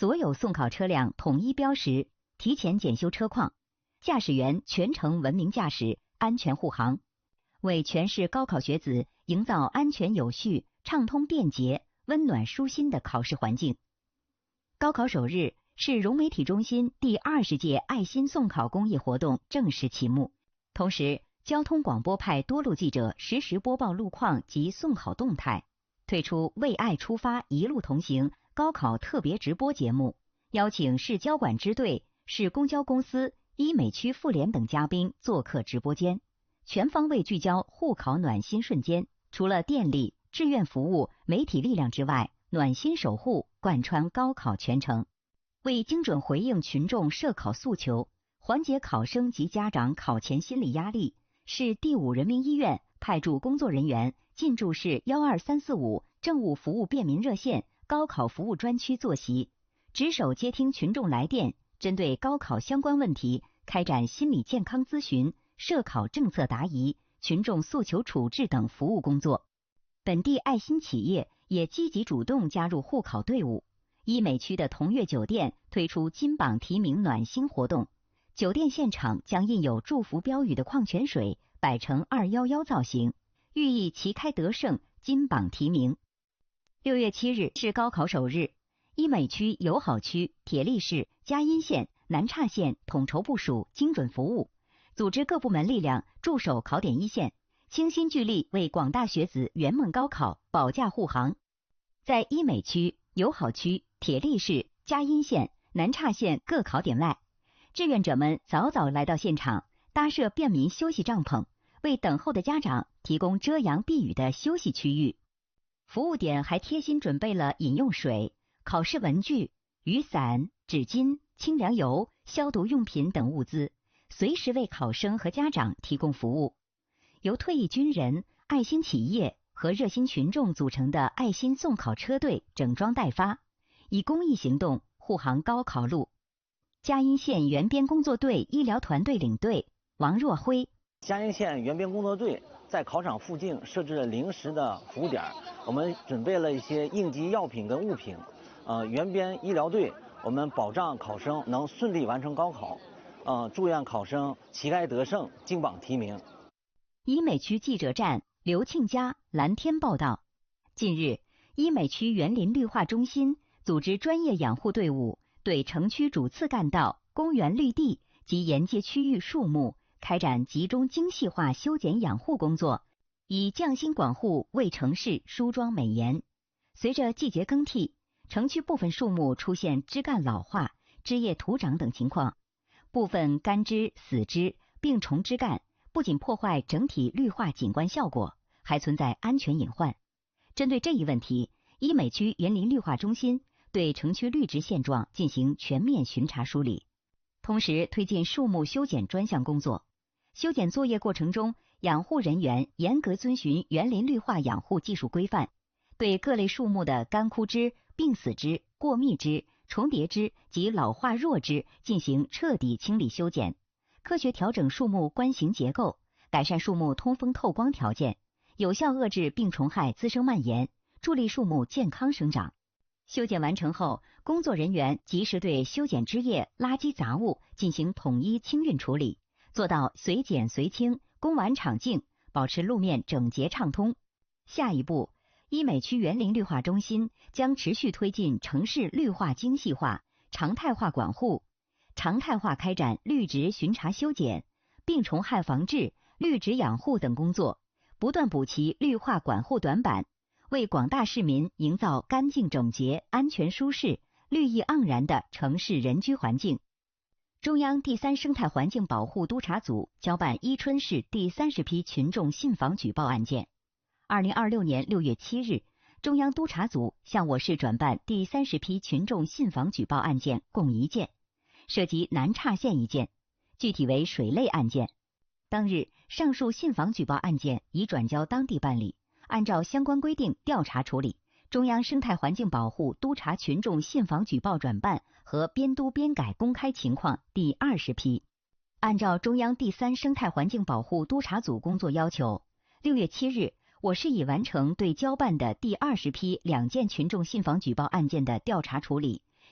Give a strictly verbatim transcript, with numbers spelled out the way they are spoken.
所有送考车辆统一标识，提前检修车况，驾驶员全程文明驾驶，安全护航，为全市高考学子营造安全有序、畅通便捷、温暖舒心的考试环境。高考首日，市融媒体中心第二十届爱心送考公益活动正式启幕，同时交通广播派多路记者实时播报路况及送考动态，推出为爱出发一路同行高考特别直播节目，邀请市交管支队、市公交公司、医美区妇联等嘉宾做客直播间，全方位聚焦护考暖心瞬间。除了电力、志愿服务、媒体力量之外，暖心守护贯穿高考全程。为精准回应群众涉考诉求，缓解考生及家长考前心理压力，市第五人民医院派驻工作人员进驻市幺二三四五政务服务便民热线高考服务专区坐席，值守接听群众来电，针对高考相关问题开展心理健康咨询、涉考政策答疑、群众诉求处置等服务工作。本地爱心企业也积极主动加入护考队伍。医美区的同悦酒店推出金榜题名暖心活动，酒店现场将印有祝福标语的矿泉水摆成二一一造型，寓意旗开得胜、金榜题名。六月七日是高考首日，医美区、友好区、铁力市、嘉荫县、南岔县统筹部署精准服务，组织各部门力量驻守考点一线，倾心聚力为广大学子圆梦高考保驾护航。在医美区、友好区、铁力市、嘉荫县、南岔县各考点外，志愿者们早早来到现场，搭设便民休息帐篷，为等候的家长提供遮阳避雨的休息区域。服务点还贴心准备了饮用水、考试文具、雨伞、纸巾、清凉油、消毒用品等物资，随时为考生和家长提供服务。由退役军人、爱心企业和热心群众组成的爱心送考车队整装待发，以公益行动护航高考路。嘉荫县援边工作队医疗团队领队王若辉， 嘉荫县援边工作队在考场附近设置了临时的服务点，我们准备了一些应急药品跟物品。呃，援边医疗队，我们保障考生能顺利完成高考，呃，祝愿考生旗开得胜、金榜题名。 医美区记者站刘庆佳、蓝天报道。近日，医美区园林绿化中心组织专业养护队伍对城区主次干道、公园绿地及沿街区域树木开展集中精细化修剪养护工作，以匠心管护为城市梳妆美颜。随着季节更替，城区部分树木出现枝干老化、枝叶徒长等情况，部分干枝、死枝、病虫枝干不仅破坏整体绿化景观效果，还存在安全隐患。针对这一问题，医美区园林绿化中心对城区绿植现状进行全面巡查梳理，同时推进树木修剪专项工作。修剪作业过程中，养护人员严格遵循园林绿化养护技术规范，对各类树木的干枯枝、病死枝、过密枝、重叠枝及老化弱枝进行彻底清理修剪，科学调整树木冠形结构，改善树木通风透光条件，有效遏制病虫害滋生蔓延，助力树木健康生长。修剪完成后，工作人员及时对修剪枝叶、垃圾杂物进行统一清运处理，做到随剪随清，工完场净，保持路面整洁畅通。下一步，医美区园林绿化中心将持续推进城市绿化精细化、常态化管护，常态化开展绿植巡查修剪、病虫害防治、绿植养护等工作，不断补齐绿化管护短板，为广大市民营造干净整洁、安全舒适、绿意盎然的城市人居环境。中央第三生态环境保护督察组交办伊春市第三十批群众信访举报案件。二零二六年六月七日，中央督察组向我市转办第三十批群众信访举报案件共一件，涉及南岔县一件，具体为水类案件。当日，上述信访举报案件已转交当地办理，按照相关规定调查处理。中央生态环境保护督察群众信访举报转办和编督编改公开情况第二十批。按照中央第三生态环境保护督察组工作要求，六月七日，我市已完成对交办的第二十批两件群众信访举报案件的调查处理，